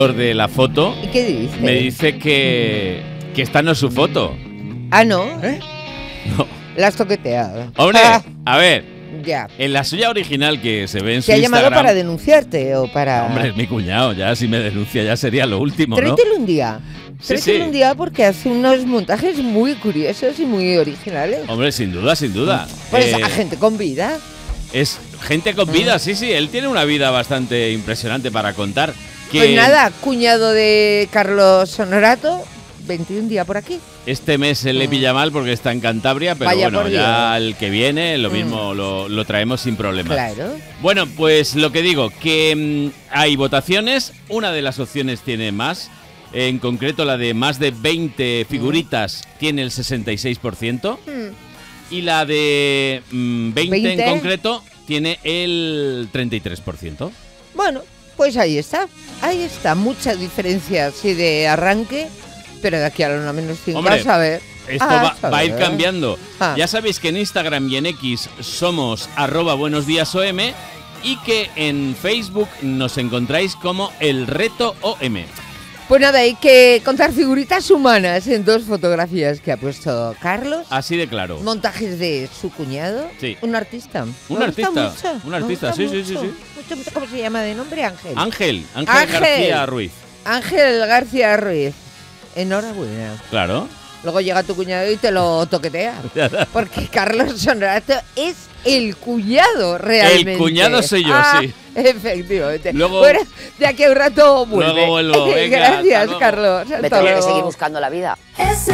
de la foto ¿Y qué dice? me dice que esta no es su foto. Ah, ¿no? No. La has toqueteado. Hombre, Ah, a ver, ya. en la suya original que se ve en su ¿Te ha llamado Instagram... para denunciarte o para...? Hombre, es mi cuñado, ya si me denuncia ya sería lo último, ¿no? Tráetelo un día. Sí, Tráetelo sí. un día porque hace unos montajes muy curiosos y muy originales. Hombre, sin duda, sin duda. Pues a gente con vida. Es gente con vida, sí, sí. Él tiene una vida bastante impresionante para contar. Que Pues nada, cuñado de Carlos Honorato, 21 días por aquí. este mes se le pilla mal porque está en Cantabria, pero Vaya bueno, por Dios. ya el que viene lo mismo lo traemos sin problema. Claro. Bueno, pues lo que digo, que hay votaciones, una de las opciones tiene más, en concreto la de más de 20 figuritas tiene el 66%, y la de 20 en concreto tiene el 33%. Bueno, pues ahí está. Ahí está. Mucha diferencia así de arranque, pero de aquí a lo menos 5 Hombre, a saber. Esto va a ir cambiando. Ah. Ya sabéis que en Instagram y en X somos @buenosdiasom y que en Facebook nos encontráis como El Reto OM. Pues nada, hay que contar figuritas humanas en 2 fotografías que ha puesto Carlos. Así de claro. Montajes de su cuñado. Sí. Un artista. Un Me artista, gusta mucho, un me artista, gusta sí, sí, sí, mucho. sí. Mucho, ¿cómo se llama de nombre? Ángel. Ángel Ángel. García Ruiz. Ángel García Ruiz. Enhorabuena. Claro. Luego llega tu cuñado y te lo toquetea. Porque Carlos Honorato es el cuñado realmente. El cuñado soy yo, sí. Efectivamente. Luego- Bueno, de aquí a un rato vuelve. Luego vuelvo. Venga, hasta Gracias, luego. Carlos. Me Hasta tenía que luego. seguir buscando la vida.